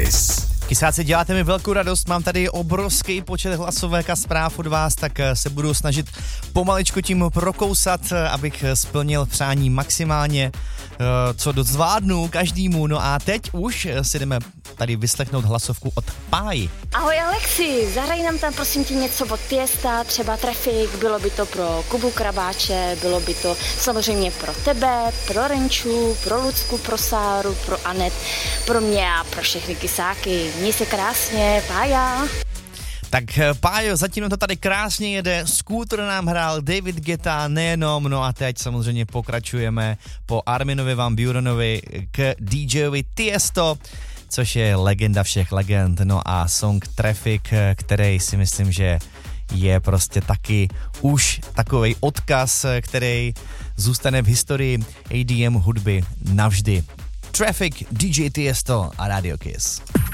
Kiss. Kysáci, děláte mi velkou radost, mám tady obrovský počet hlasovek a zpráv od vás, tak se budu snažit pomaličku tím prokousat, abych splnil přání maximálně, co zvládnu každému. No a teď už si jdeme tady vyslechnout hlasovku od Páji. Ahoj Alexi, zahraj nám tam prosím tě něco od Tiesta, třeba Traffic, bylo by to pro Kubu Krabáče, bylo by to samozřejmě pro tebe, pro Renču, pro Lucku, pro Sáru, pro Anet, pro mě a pro všechny kysáky. Měj se krásně, Pája. Tak Pájo, zatím to tady krásně jede, Scooter nám hrál, David Guetta, nejenom, no a teď samozřejmě pokračujeme po Arminovi Van Burenovi k DJovi Tiesto, což je legenda všech legend, no a song Traffic, který si myslím, že je prostě taky už takovej odkaz, který zůstane v historii EDM hudby navždy. Traffic, DJ Tiesto a Radio Kiss.